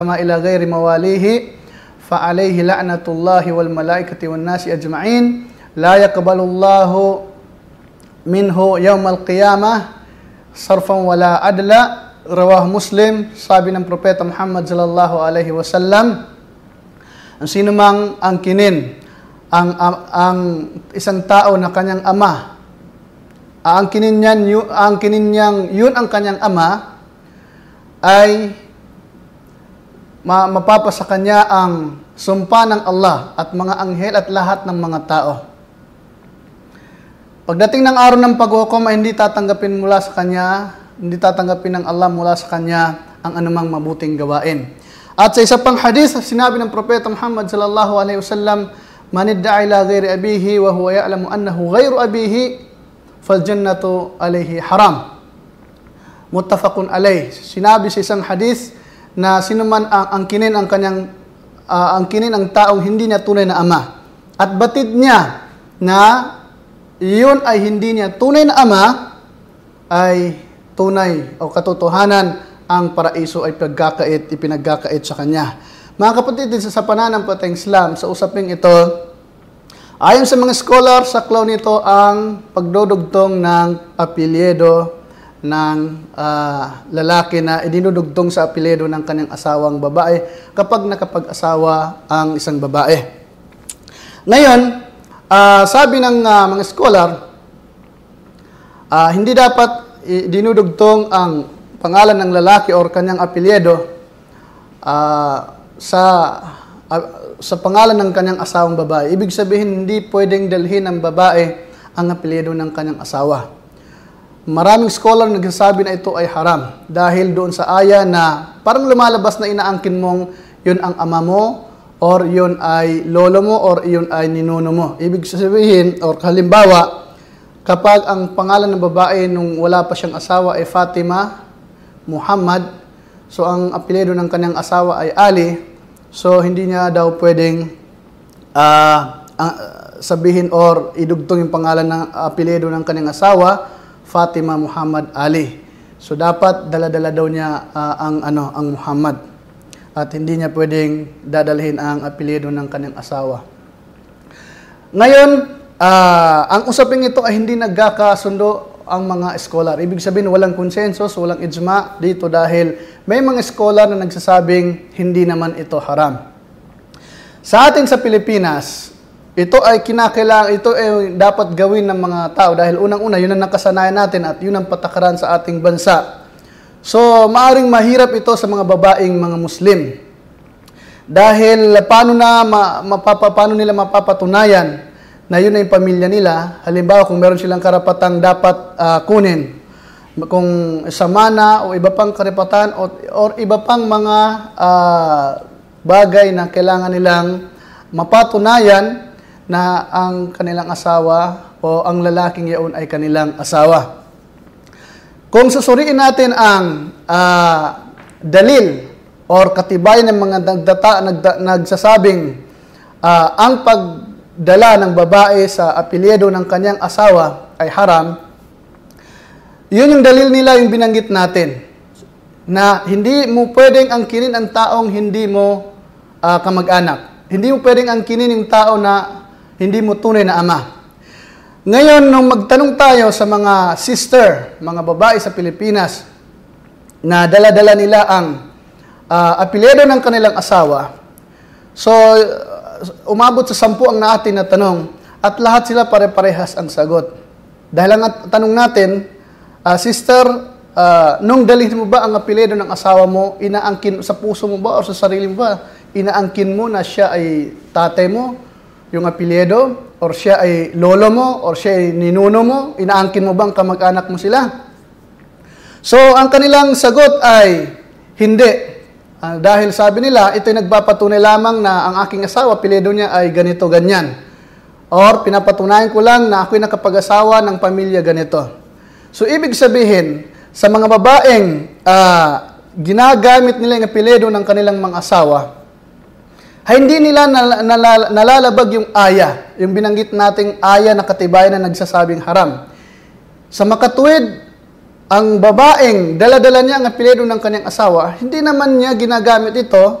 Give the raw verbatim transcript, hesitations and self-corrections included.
إلى غير مواليه فعليه لعنة الله والملائكة والناس أجمعين لا يقبل الله منه يوم القيامة صرفا ولا عدلا رواه Muslim. Sabi ng Propeta Muhammad sallallahu alaihi wasallam, ang sino mang angkinin ang, ang, ang isang tao na kanyang ama, aangkinin niyan, yu, aangkinin niyang yun ang kanyang ama, ay ma mapapasa kanya ang sumpa ng Allah at mga anghel at lahat ng mga tao. Pagdating ng araw ng paghukom ay hindi tatanggapin mula sa kanya, hindi tatanggapin ng Allah mula sa kanya ang anumang mabuting gawain. At sa isa pang hadis, sinabi ng Propeta Muhammad sallallahu alaihi wasallam, "Man idda'a ila ghairi abihi wa huwa ya'lamu annahu ghairu abihi, fal jannatu alayhi haram." Muttafaqun alayh. Sinabi sa isang hadis na sino man ang angkinin ang kanyang uh, angkinin ang taong hindi niya tunay na ama at batid niya na iyon ay hindi niya tunay na ama, ay tunay o katotohanan ang paraiso ay pagkakait, ipinagkakait sa kanya. Mga kapatid, sa pananampalatayang Islam, sa usaping ito, ayon sa mga scholar, saklaw nito ang pagdudugtong ng apelyido ng uh, lalaki na idinudugtong sa apelyido ng kanyang asawang babae kapag nakapag-asawa ang isang babae. Ngayon, uh, sabi ng uh, mga scholar, uh, hindi dapat idinudugtong ang pangalan ng lalaki o kanyang apelyido uh, sa uh, sa pangalan ng kanyang asawang babae. Ibig sabihin, hindi pwedeng dalhin ng babae ang apelyido ng kanyang asawa. Maraming scholar nagsasabi na ito ay haram dahil doon sa aya na parang lumalabas na inaangkin mong yun ang ama mo or yun ay lolo mo or yun ay ninuno mo. Ibig sabihin, or halimbawa, kapag ang pangalan ng babae nung wala pa siyang asawa ay Fatima Muhammad, so ang apelyido ng kanyang asawa ay Ali, so hindi niya daw pwedeng uh, uh, sabihin or idugtong yung pangalan ng apelyido ng kanyang asawa, Fatima Muhammad Ali. So dapat dala-dala daw niya uh, ang ano ang Muhammad at hindi niya pwedeng dadalhin ang apelyido ng kanyang asawa. Ngayon, uh, ang usaping ito ay hindi nagkakasundo ang mga scholar. Ibig sabihin walang consensus, walang ijma dito dahil may mga scholar na nagsasabing hindi naman ito haram. Sa atin sa Pilipinas, ito ay kinakailangan, ito ay dapat gawin ng mga tao dahil unang-una, yun ang nakasanayan natin at yun ang patakaran sa ating bansa. So, maaring mahirap ito sa mga babaeng mga Muslim. Dahil paano na mapapa, paano nila mapapatunayan na yun ay pamilya nila? Halimbawa, kung meron silang karapatang dapat uh, kunin, kung sa mana o iba pang karapatan o or iba pang mga uh, bagay na kailangan nilang mapatunayan na ang kanilang asawa o ang lalaking yaon ay kanilang asawa. Kung susuriin natin ang uh, dalil or katibayan ng mga nagdata, nagda, nagsasabing uh, ang pagdala ng babae sa apelyido ng kanyang asawa ay haram, yun yung dalil nila yung binanggit natin na hindi mo pwedeng angkinin ang taong hindi mo uh, kamag-anak. Hindi mo pwedeng angkinin yung tao na hindi mo tunay na ama. Ngayon, nung magtanong tayo sa mga sister, mga babae sa Pilipinas, na dala-dala nila ang uh, apelyido ng kanilang asawa, so umabot sa sampu ang natin na tanong, at lahat sila pare-parehas ang sagot. Dahil ang tanong natin, uh, sister, uh, nung dalhin mo ba ang apelyido ng asawa mo, inaangkin sa puso mo ba o sa sarili mo ba, inaangkin mo na siya ay tatay mo, yung apelyido, or siya ay lolo mo, or siya ay ninuno mo, inaangkin mo bang kamag-anak mo sila? So, ang kanilang sagot ay hindi. Uh, dahil sabi nila, ito'y nagpapatunay lamang na ang aking asawa, apelyido niya ay ganito, ganyan. Or, pinapatunayan ko lang na ako'y nakapag-asawa ng pamilya ganito. So, ibig sabihin, sa mga babaeng uh, ginagamit nila yung apelyido ng kanilang mga asawa, ay hindi nila nal- nal- nalalabag yung aya, yung binanggit nating aya na katibayan na nagsasabing haram. Sa makatuwid, ang babaeng dala-dala niya ang apelyido ng kanyang asawa, hindi naman niya ginagamit ito